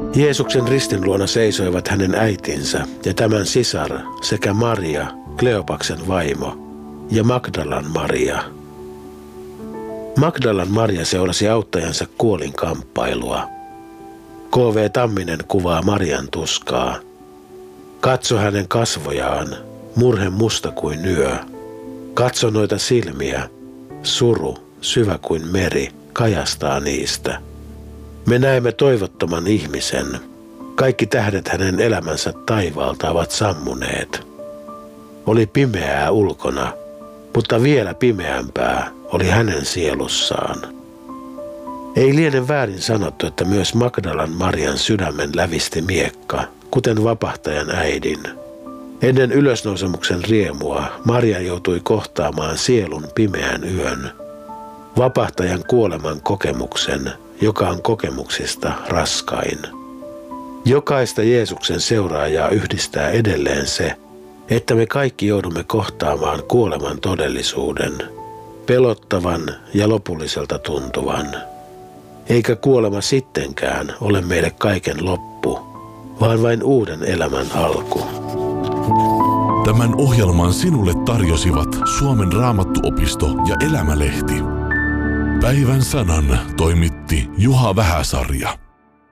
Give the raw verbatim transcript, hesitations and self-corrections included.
Jeesuksen ristin luona seisoivat hänen äitinsä ja tämän sisar sekä Maria, Kleopaksen vaimo, ja Magdalan Maria. Magdalan Maria seurasi auttajansa kuolinkamppailua. K V Tamminen kuvaa Marian tuskaa. Katso hänen kasvojaan, murhe musta kuin yö. Katso noita silmiä, suru, syvä kuin meri, kajastaa niistä. Me näemme toivottoman ihmisen. Kaikki tähdet hänen elämänsä taivaalta ovat sammuneet. Oli pimeää ulkona, mutta vielä pimeämpää oli hänen sielussaan. Ei liene väärin sanottu, että myös Magdalan Marian sydämen lävisti miekka, kuten vapahtajan äidin. Ennen ylösnousemuksen riemua Maria joutui kohtaamaan sielun pimeän yön, vapahtajan kuoleman kokemuksen, joka on kokemuksista raskain. Jokaista Jeesuksen seuraajaa yhdistää edelleen se, että me kaikki joudumme kohtaamaan kuoleman todellisuuden, pelottavan ja lopulliselta tuntuvan. Eikä kuolema sittenkään ole meille kaiken loppu, vaan vain uuden elämän alku. Tämän ohjelman sinulle tarjosivat Suomen Raamattuopisto ja Elämälehti. Päivän sanan toimitti Juha Vähäsarja.